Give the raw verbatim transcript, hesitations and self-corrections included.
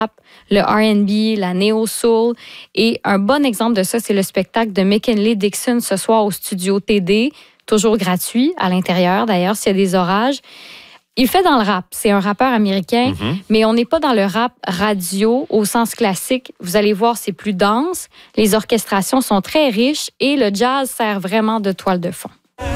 le R and B, la néo-soul. Et un bon exemple de ça, c'est le spectacle de McKinley Dixon ce soir au studio T D, toujours gratuit à l'intérieur d'ailleurs s'il y a des orages. Il fait dans le rap. C'est un rappeur américain, mm-hmm. mais on n'est pas dans le rap radio au sens classique. Vous allez voir, c'est plus dense. Les orchestrations sont très riches et le jazz sert vraiment de toile de fond.